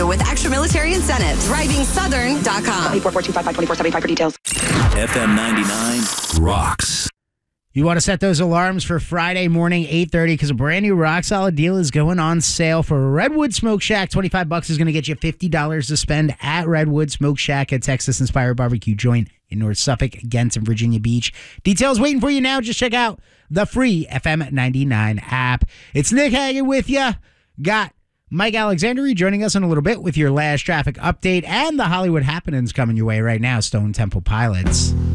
you with extra military incentives. DrivingSouthern.com. 844-255-2475 for details. FM 99 rocks. You want to set those alarms for Friday morning, 8:30, because a brand new rock solid deal is going on sale for Redwood Smoke Shack. $25 is going to get you $50 to spend at Redwood Smoke Shack, a Texas-inspired barbecue joint in North Suffolk, Ghent, and Virginia Beach. Details waiting for you now. Just check out the free FM 99 app. It's Nick Hagan with you. Got Mike Alexandri joining us in a little bit with your last traffic update and the Hollywood happenings coming your way right now, Stone Temple Pilots.